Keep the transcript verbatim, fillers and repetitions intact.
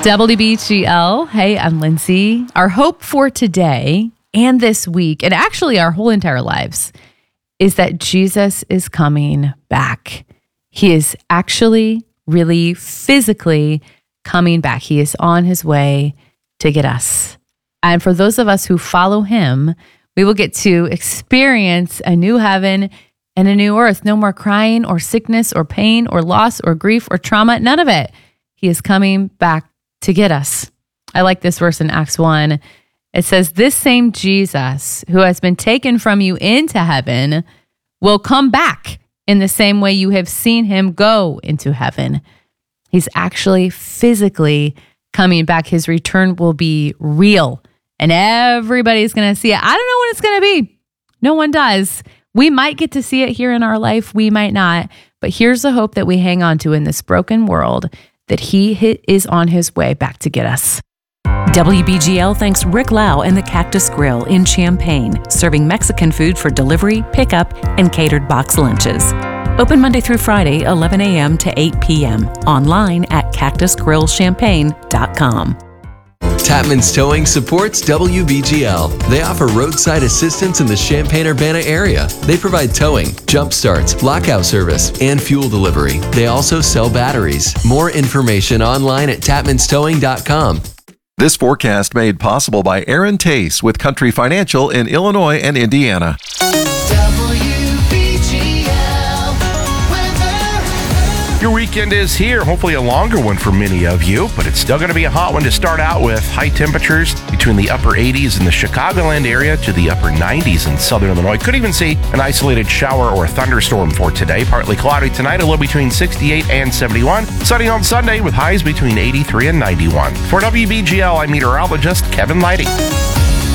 W B G L. Hey, I'm Lindsay. Our hope for today and this week, and actually our whole entire lives, is that Jesus is coming back. He is actually, really, physically coming back. He is on his way to get us. And for those of us who follow him, we will get to experience a new heaven and a new earth. No more crying or sickness or pain or loss or grief or trauma. None of it. He is coming back to get us. I like this verse in Acts one. It says, this same Jesus who has been taken from you into heaven will come back in the same way you have seen him go into heaven. He's actually physically coming back. His return will be real and everybody's going to see it. I don't know when it's going to be. No one does. We might get to see it here in our life. We might not. But here's the hope that we hang on to in this broken world, that he is on his way back to get us. W B G L thanks Rick Lau and the Cactus Grill in Champaign, serving Mexican food for delivery, pickup, and catered box lunches. Open Monday through Friday, eleven a.m. to eight p.m. Online at cactus grill champagne dot com. Tapman's Towing supports W B G L. They offer roadside assistance in the Champaign-Urbana area. They provide towing, jump starts, lockout service, and fuel delivery. They also sell batteries. More information online at tapmans towing dot com. This forecast made possible by Aaron Tace with Country Financial in Illinois and Indiana. Your weekend is here, hopefully a longer one for many of you, but it's still going to be a hot one to start out with. High temperatures between the upper eighties in the Chicagoland area to the upper nineties in southern Illinois. Could even see an isolated shower or thunderstorm for today. Partly cloudy tonight, a low between sixty-eight and seventy-one. Sunny on Sunday with highs between eighty-three and ninety-one. For W B G L, I'm meteorologist Kevin Leidy.